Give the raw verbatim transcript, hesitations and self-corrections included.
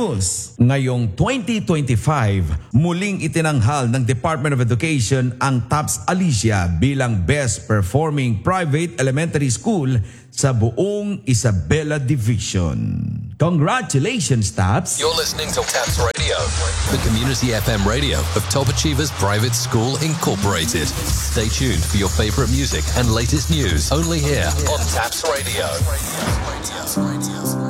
News. Ngayong twenty twenty-five, muling itinanghal ng Department of Education ang TAPS Alicia bilang Best Performing Private Elementary School sa buong Isabela Division. Congratulations, TAPS! You're listening to TAPS Radio, the community F M radio of Top Achievers Private School Incorporated. Stay tuned for your favorite music and latest news only here on TAPS Radio.